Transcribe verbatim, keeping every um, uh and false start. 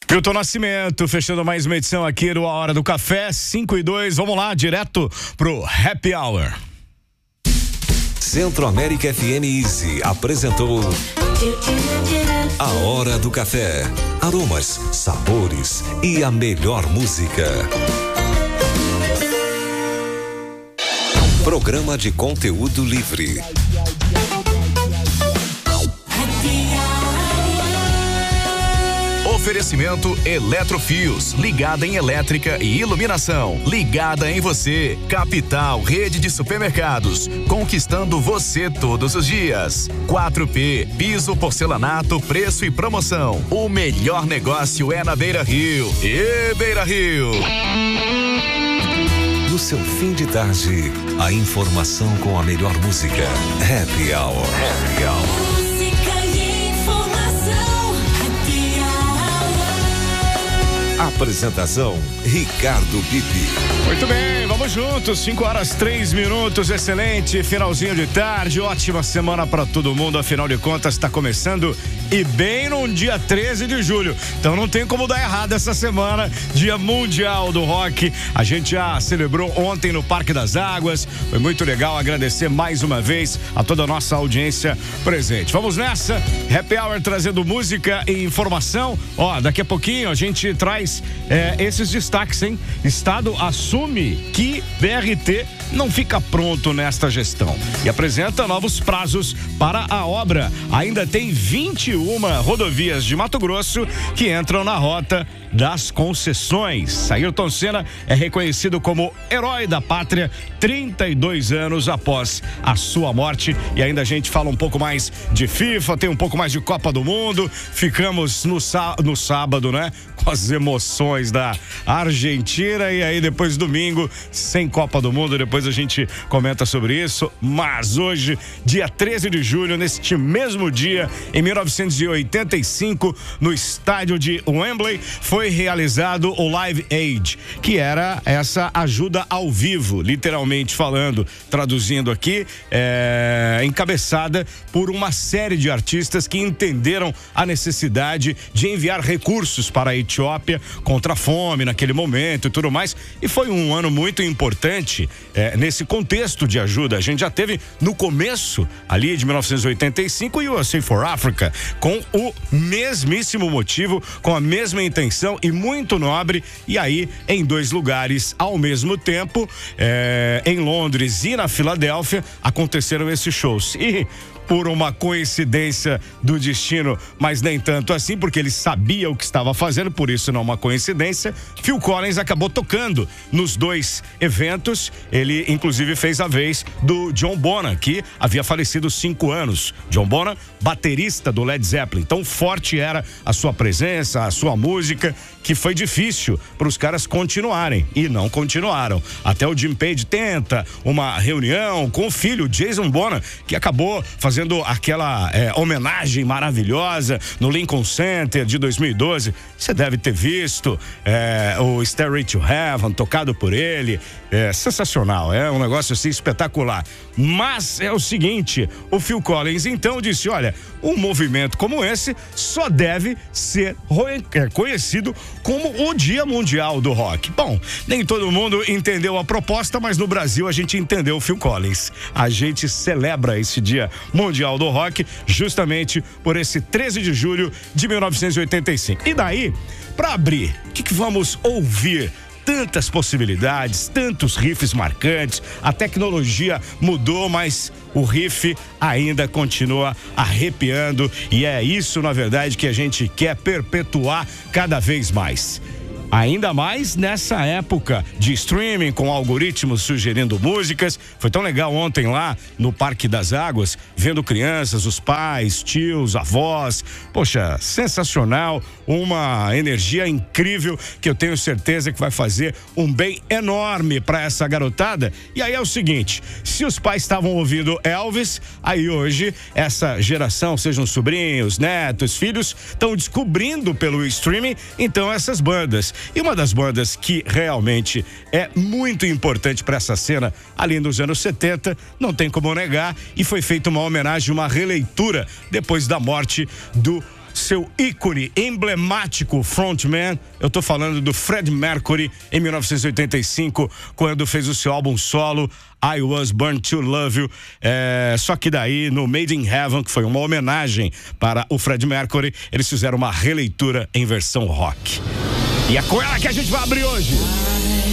Milton Nascimento, fechando mais uma edição aqui do A Hora do Café, cinco e dois. Vamos lá, direto pro Happy Hour. Centro-América F M Easy apresentou A Hora do Café. Aromas, sabores e a melhor música. Programa de conteúdo livre. Oferecimento Eletrofios, ligada em elétrica e iluminação, ligada em você. Capital, rede de supermercados, conquistando você todos os dias. quatro P, piso porcelanato, preço e promoção. O melhor negócio é na Beira Rio. E Beira Rio. No seu fim de tarde, a informação com a melhor música. Happy Hour. Happy Hour. Apresentação, Ricardo Bibi. Muito bem, vamos juntos, cinco horas, três minutos, excelente, finalzinho de tarde, ótima semana para todo mundo, afinal de contas está começando e bem no dia treze de julho, então não tem como dar errado essa semana, dia mundial do rock. A gente já celebrou ontem no Parque das Águas, foi muito legal, agradecer mais uma vez a toda a nossa audiência presente. Vamos nessa, Happy Hour trazendo música e informação. Ó, daqui a pouquinho a gente traz é, esses destaques, hein? Estado assume que B R T não fica pronto nesta gestão e apresenta novos prazos para a obra. Ainda tem vinte e uma rodovias de Mato Grosso que entram na rota das concessões. Ayrton Senna é reconhecido como herói da pátria trinta e dois anos após a sua morte. E ainda a gente fala um pouco mais de FIFA, tem um pouco mais de Copa do Mundo. Ficamos no, sá, no sábado, né? Com as emoções da Argentina e aí depois domingo sem Copa do Mundo, depois a gente comenta sobre isso. Mas hoje, dia treze de julho, neste mesmo dia, em mil novecentos e oitenta e cinco, no estádio de Wembley, foi realizado o Live Aid, que era essa ajuda ao vivo, literalmente falando, traduzindo aqui, é, encabeçada por uma série de artistas que entenderam a necessidade de enviar recursos para a Etiópia contra a fome naquele momento e tudo mais. E foi um ano muito importante é, nesse contexto de ajuda. A gente já teve no começo ali de mil novecentos e oitenta e cinco o U S A for Africa, com o mesmíssimo motivo, com a mesma intenção e muito nobre, e aí em dois lugares ao mesmo tempo, é, em Londres e na Filadélfia, aconteceram esses shows. E por uma coincidência do destino, mas nem tanto assim, porque ele sabia o que estava fazendo, por isso não uma coincidência, Phil Collins acabou tocando nos dois eventos. Ele inclusive fez a vez do John Bonham, que havia falecido cinco anos. John Bonham, baterista do Led Zeppelin. Tão forte era a sua presença, a sua música, que foi difícil para os caras continuarem, e não continuaram. Até o Jim Page tenta uma reunião com o filho Jason Bonham, que acabou fazendo aquela é, homenagem maravilhosa no Lincoln Center de dois mil e doze. Você deve ter visto é, o Stairway to Heaven tocado por ele. É sensacional, é um negócio assim espetacular. Mas é o seguinte, o Phil Collins então disse, olha, um movimento como esse só deve ser conhecido como o Dia Mundial do Rock. Bom, nem todo mundo entendeu a proposta, mas no Brasil a gente entendeu o Phil Collins. A gente celebra esse Dia Mundial do Rock justamente por esse treze de julho de mil novecentos e oitenta e cinco. E daí, para abrir, o que, que vamos ouvir? Tantas possibilidades, tantos riffs marcantes, a tecnologia mudou, mas o riff ainda continua arrepiando, e é isso, na verdade, que a gente quer perpetuar cada vez mais. Ainda mais nessa época de streaming, com algoritmos sugerindo músicas. Foi tão legal ontem lá no Parque das Águas, vendo crianças, os pais, tios, avós. Poxa, sensacional, uma energia incrível que eu tenho certeza que vai fazer um bem enorme para essa garotada. E aí é o seguinte, se os pais estavam ouvindo Elvis, aí hoje essa geração, sejam sobrinhos, netos, filhos, estão descobrindo pelo streaming então essas bandas. E uma das bandas que realmente é muito importante para essa cena ali nos anos setenta, não tem como negar, e foi feita uma homenagem, uma releitura depois da morte do seu ícone emblemático frontman. Eu tô falando do Freddie Mercury, em mil novecentos e oitenta e cinco, quando fez o seu álbum solo I Was Born to Love You. É, só que daí, no Made in Heaven, que foi uma homenagem para o Freddie Mercury, eles fizeram uma releitura em versão rock. E é com ela que a gente vai abrir hoje.